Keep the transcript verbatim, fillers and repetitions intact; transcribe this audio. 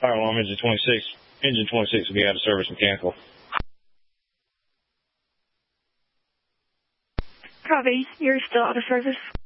Fire alarm engine twenty-six. Engine twenty-six will be out of service mechanical. Copy. You're still out of service.